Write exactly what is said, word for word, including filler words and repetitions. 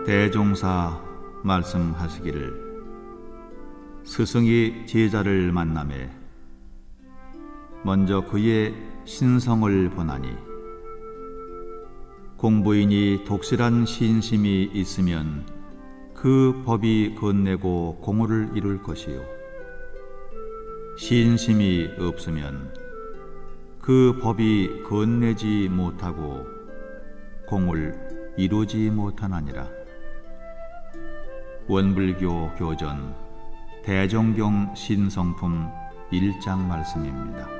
대종사 말씀하시기를 스승이 제자를 만나매 먼저 그의 신성을 보나니 공부인이 독실한 신심이 있으면 그 법이 건네고 공을 이룰 것이요 신심이 없으면 그 법이 건네지 못하고 공을 이루지 못하나니라. 원불교 교전 대종경 신성품 일 장 말씀입니다.